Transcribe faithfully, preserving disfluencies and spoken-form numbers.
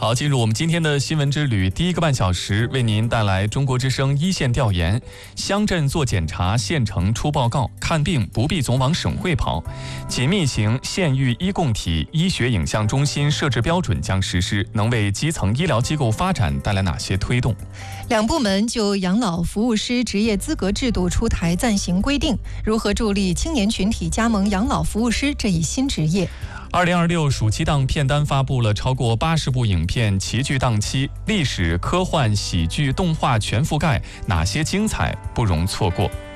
好，进入我们今天的新闻之旅，第一个半小时为您带来中国之声一线调研。乡镇做检查，县城出报告，看病不必总往省会跑。紧密型县域医共体医学影像中心设置标准将实施，能为基层医疗机构发展带来哪些推动？ 两部门就养老服务师职业资格制度出台暂行规定，如何助力青年群体加盟养老服务师这一新职业？ 二零二六暑期档片单发布了超过八十部影片齐聚档期，历史、科幻、喜剧、动画全覆盖，哪些精彩不容错过？